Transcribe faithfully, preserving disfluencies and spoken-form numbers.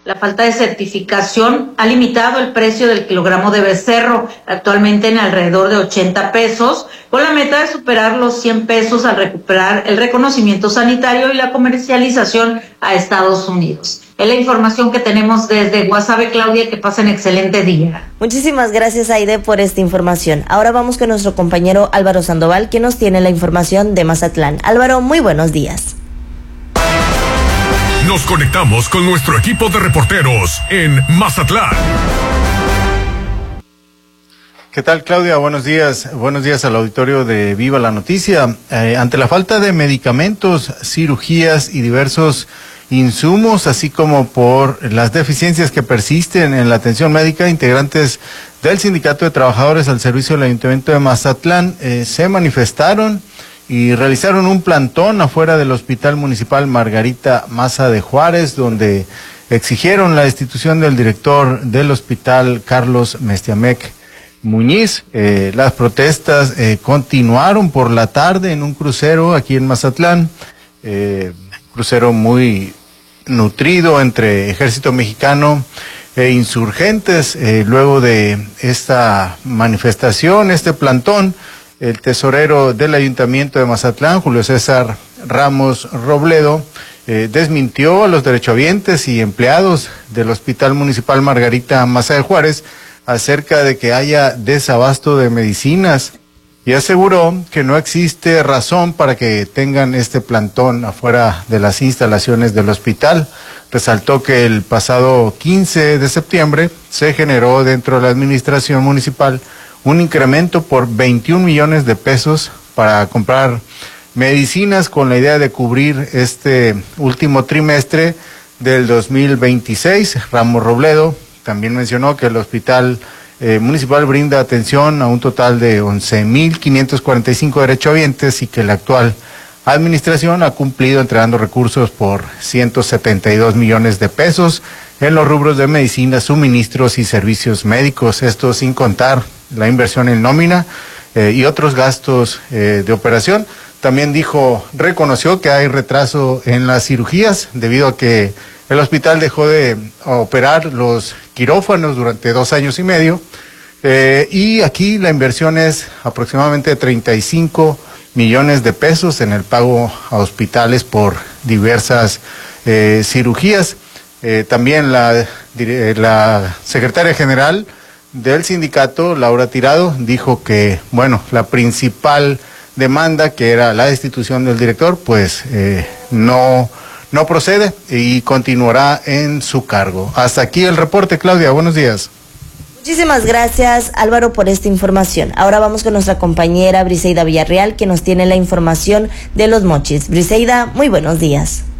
La falta de certificación ha limitado el precio del kilogramo de becerro, actualmente en alrededor de ochenta pesos, con la meta de superar los cien pesos al recuperar el reconocimiento sanitario y la comercialización a Estados Unidos. Es la información que tenemos desde Guasave, Claudia, que pasen excelente día. Muchísimas gracias, Aide, por esta información. Ahora vamos con nuestro compañero Álvaro Sandoval, que nos tiene la información de Mazatlán. Álvaro, muy buenos días. Nos conectamos con nuestro equipo de reporteros en Mazatlán. ¿Qué tal, Claudia? Buenos días. Buenos días al auditorio de Viva la Noticia. Eh, ante la falta de medicamentos, cirugías y diversos insumos, así como por las deficiencias que persisten en la atención médica, integrantes del Sindicato de Trabajadores al Servicio del Ayuntamiento de Mazatlán eh, se manifestaron y realizaron un plantón afuera del Hospital Municipal Margarita Maza de Juárez, donde exigieron la destitución del director del hospital, Carlos Mestiamec Muñiz. Eh, las protestas eh, continuaron por la tarde en un crucero aquí en Mazatlán, eh, crucero muy nutrido entre Ejército Mexicano e insurgentes. Eh, luego de esta manifestación, este plantón, el tesorero del Ayuntamiento de Mazatlán, Julio César Ramos Robledo, eh, desmintió a los derechohabientes y empleados del Hospital Municipal Margarita Maza de Juárez acerca de que haya desabasto de medicinas y aseguró que no existe razón para que tengan este plantón afuera de las instalaciones del hospital. Resaltó que el pasado quince de septiembre se generó dentro de la administración municipal un incremento por veintiún millones de pesos para comprar medicinas con la idea de cubrir este último trimestre del dos mil veintiséis. Ramos Robledo también mencionó que el hospital eh, municipal brinda atención a un total de once mil quinientos cuarenta y cinco derechohabientes y que la actual administración ha cumplido entregando recursos por ciento setenta y dos millones de pesos en los rubros de medicina, suministros y servicios médicos, esto sin contar la inversión en nómina eh, y otros gastos eh, de operación. También dijo, reconoció que hay retraso en las cirugías debido a que el hospital dejó de operar los quirófanos durante dos años y medio eh, y aquí la inversión es aproximadamente treinta y cinco millones de pesos en el pago a hospitales por diversas eh, cirugías. Eh, también la, la secretaria general del sindicato, Laura Tirado, dijo que, bueno, la principal demanda, que era la destitución del director, pues eh, no, no procede y continuará en su cargo. Hasta aquí el reporte, Claudia. Buenos días. Muchísimas gracias, Álvaro, por esta información. Ahora vamos con nuestra compañera Briseida Villarreal, que nos tiene la información de Los Mochis. Briseida, muy buenos días.